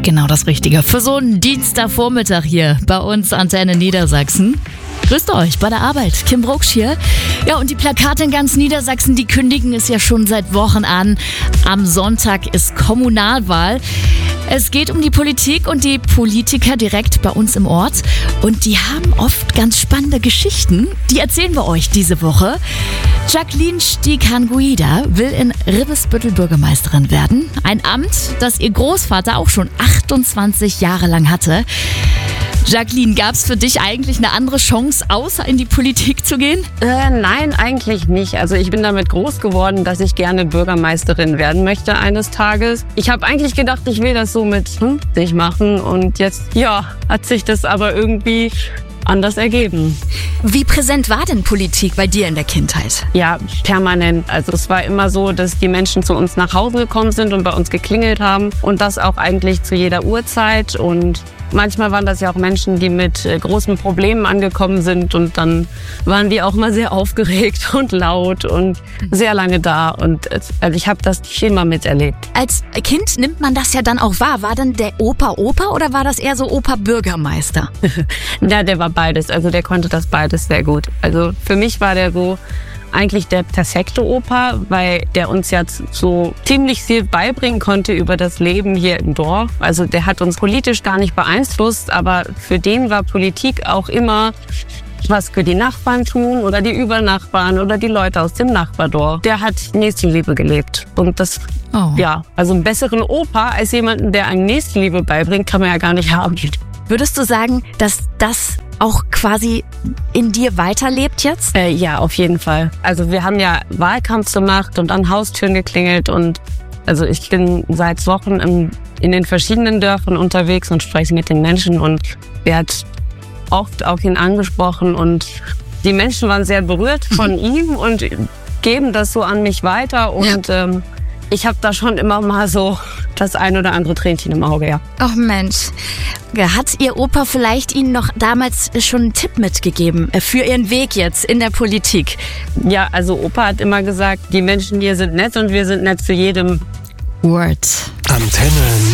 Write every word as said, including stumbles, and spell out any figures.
Genau das Richtige. Für so einen Dienstagvormittag hier bei uns Antenne Niedersachsen. Grüßt euch bei der Arbeit. Kim Brucksch hier. Ja, und die Plakate in ganz Niedersachsen, die kündigen es ja schon seit Wochen an. Am Sonntag ist Kommunalwahl. Es geht um die Politik und die Politiker direkt bei uns im Ort. Und die haben oft ganz spannende Geschichten. Die erzählen wir euch diese Woche. Jacqueline Stieg-Hanguida will in Ribbesbüttel Bürgermeisterin werden. Ein Amt, das ihr Großvater auch schon achtundzwanzig Jahre lang hatte. Jacqueline, gab es für dich eigentlich eine andere Chance, außer in die Politik zu gehen? Äh, nein, eigentlich nicht. Also ich bin damit groß geworden, dass ich gerne Bürgermeisterin werden möchte eines Tages. Ich habe eigentlich gedacht, ich will das so mit fünfzig machen und jetzt, ja, hat sich das aber irgendwie anders ergeben. Wie präsent war denn Politik bei dir in der Kindheit? Ja, permanent. Also es war immer so, dass die Menschen zu uns nach Hause gekommen sind und bei uns geklingelt haben und das auch eigentlich zu jeder Uhrzeit. Und manchmal waren das ja auch Menschen, die mit äh, großen Problemen angekommen sind und dann waren die auch mal sehr aufgeregt und laut und sehr lange da und äh, also ich habe das immer miterlebt. Als Kind nimmt man das ja dann auch wahr. War dann der Opa Opa oder war das eher so Opa Bürgermeister? Ja, der war beides, also der konnte das beides sehr gut. Also für mich war der so eigentlich der perfekte Opa, weil der uns ja so ziemlich viel beibringen konnte über das Leben hier im Dorf. Also der hat uns politisch gar nicht beeinflusst, aber für den war Politik auch immer was für die Nachbarn tun oder die Übernachbarn oder die Leute aus dem Nachbardorf. Der hat Nächstenliebe gelebt und das, oh. ja, also einen besseren Opa als jemanden, der einem Nächstenliebe beibringt, kann man ja gar nicht haben. Würdest du sagen, dass das auch quasi in dir weiterlebt jetzt? Äh, ja, auf jeden Fall. Also wir haben ja Wahlkampf gemacht und an Haustüren geklingelt und also ich bin seit Wochen in, in den verschiedenen Dörfern unterwegs und spreche mit den Menschen und er hat oft auch ihn angesprochen und die Menschen waren sehr berührt von ihm und geben das so an mich weiter und ja. ähm, ich habe da schon immer mal so das ein oder andere Tränchen im Auge, ja. Ach Mensch, hat Ihr Opa vielleicht Ihnen noch damals schon einen Tipp mitgegeben für Ihren Weg jetzt in der Politik? Ja, also Opa hat immer gesagt, die Menschen hier sind nett und wir sind nett zu jedem. Word. Antenne